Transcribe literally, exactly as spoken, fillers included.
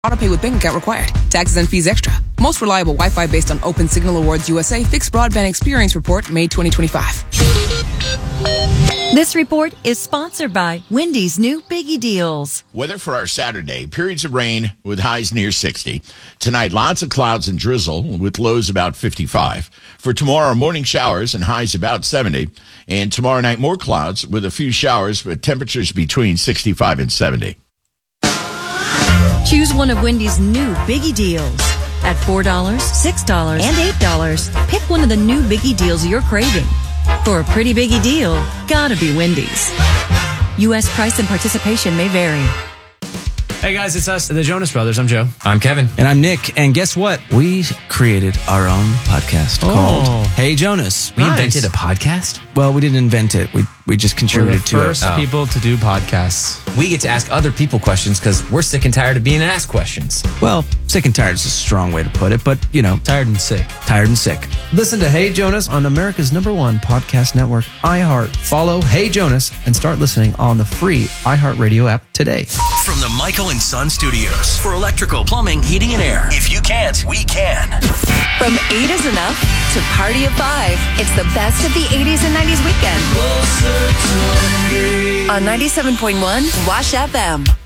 Auto pay with bank account required. Taxes and fees extra. Most reliable Wi-Fi based on Open Signal Awards U S A Fixed Broadband Experience Report, May twenty twenty-five. This report is sponsored by Wendy's new Biggie Deals. Weather for our Saturday, periods of rain with highs near sixty. Tonight, lots of clouds and drizzle with lows about fifty-five. For tomorrow, morning showers and highs about seventy. And tomorrow night, more clouds with a few showers, but temperatures between sixty-five and seventy. Choose one of Wendy's new Biggie Deals. At four dollars, six dollars, and eight dollars, pick one of the new Biggie Deals you're craving. For a pretty biggie deal, gotta be Wendy's. U S price and participation may vary. Hey guys, it's us, the Jonas Brothers. I'm Joe. I'm Kevin. And I'm Nick. And guess what? We created our own podcast Oh. called Hey Jonas. We Nice. invented a podcast? Well, we didn't invent it. We we just We're the contributed to it. first Oh. people to do podcasts. We get to ask other people questions because we're sick and tired of being asked questions. Well, sick and tired is a strong way to put it, but, you know, Tired and sick. tired and sick. Listen to Hey Jonas on America's number one podcast network, iHeart. Follow Hey Jonas and start listening on the free iHeartRadio app today. From the Michael and Son Studios for electrical, plumbing, heating, and air. If you can't, we can. From eight is enough to party at five. It's the best of the eighties and nineties weekend. On ninety-seven point one Wash F M.